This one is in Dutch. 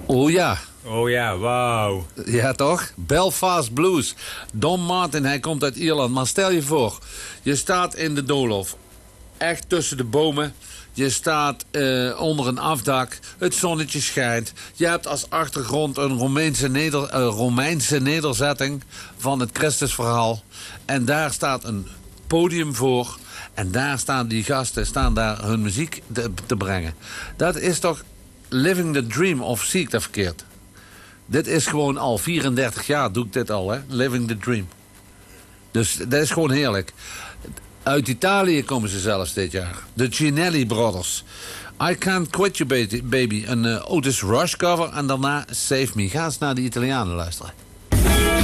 Oh ja. Oh ja, wauw. Ja, toch? Belfast Blues. Don Martin, hij komt uit Ierland. Maar stel je voor, je staat in de doolhof. Echt tussen de bomen. Je staat onder een afdak. Het zonnetje schijnt. Je hebt als achtergrond een Romeinse nederzetting van het Christusverhaal. En daar staat een podium voor. En daar staan die gasten daar hun muziek te brengen. Dat is toch living the dream, of zie ik dat verkeerd? Dit is gewoon al 34 jaar doe ik dit al, hè? Living the dream. Dus dat is gewoon heerlijk. Uit Italië komen ze zelfs dit jaar. De Ginelli Brothers. I Can't Quit You Baby. Een Otis Rush cover. En daarna Save Me. Ga eens naar de Italianen luisteren.